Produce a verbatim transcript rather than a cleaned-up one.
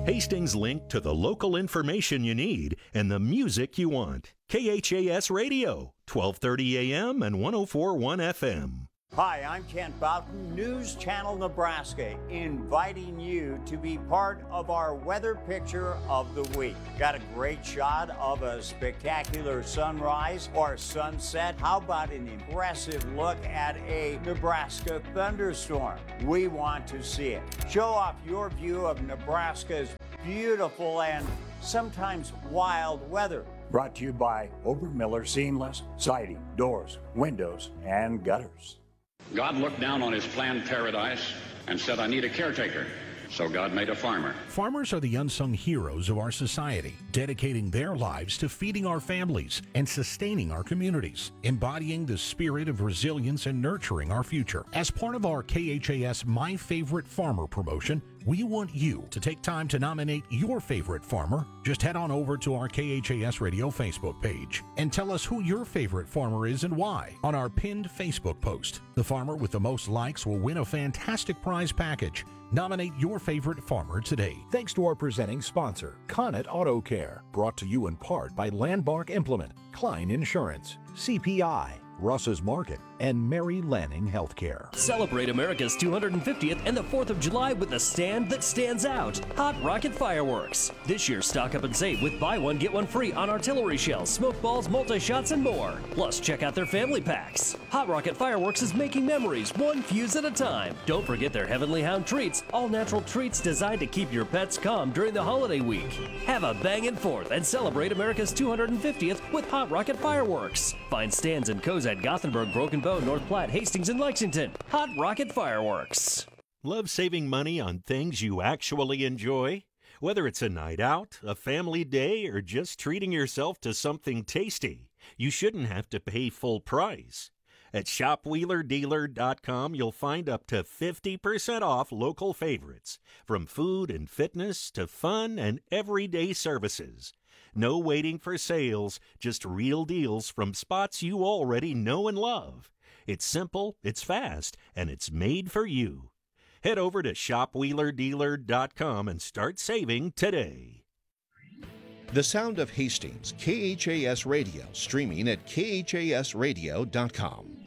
Hastings link to the local information you need and the music you want. K H A S Radio, twelve thirty A M and one oh four point one F M. Hi, I'm Kent Boughton, News Channel Nebraska, inviting you to be part of our weather picture of the week. Got a great shot of a spectacular sunrise or sunset? How about an impressive look at a Nebraska thunderstorm? We want to see it. Show off your view of Nebraska's beautiful and sometimes wild weather. Brought to you by Obermiller Seamless Siding, Doors, Windows, and Gutters. God looked down on his planned paradise and said, I need a caretaker. So God made a farmer. Farmers are the unsung heroes of our society, dedicating their lives to feeding our families and sustaining our communities, embodying the spirit of resilience and nurturing our future. As part of our K H A S My Favorite Farmer promotion, we want you to take time to nominate your favorite farmer. Just head on over to our K H A S Radio Facebook page and tell us who your favorite farmer is and why on our pinned Facebook post. The farmer with the most likes will win a fantastic prize package. Nominate your favorite farmer today. Thanks to our presenting sponsor, Connet Auto Care, brought to you in part by Landmark Implement, Klein Insurance, C P I, Russ's Market, and Mary Lanning Healthcare. Celebrate America's two hundred fiftieth and the fourth of July with a stand that stands out. Hot Rocket Fireworks. This year, stock up and save with buy one, get one free on artillery shells, smoke balls, multi-shots, and more. Plus, check out their family packs. Hot Rocket Fireworks is making memories, one fuse at a time. Don't forget their Heavenly Hound treats, all natural treats designed to keep your pets calm during the holiday week. Have a bangin' fourth and celebrate America's two hundred fiftieth with Hot Rocket Fireworks. Find stands and codes at Gothenburg, Broken Bow, North Platte, Hastings, and Lexington. Hot Rocket Fireworks. Love saving money on things you actually enjoy? Whether it's a night out, a family day, or just treating yourself to something tasty, you shouldn't have to pay full price. At shop wheeler dealer dot com, you'll find up to fifty percent off local favorites, from food and fitness to fun and everyday services. No waiting for sales, just real deals from spots you already know and love. It's simple, it's fast, and it's made for you. Head over to shop wheeler dealer dot com and start saving today. The Sound of Hastings, K H A S Radio, streaming at K H A S radio dot com.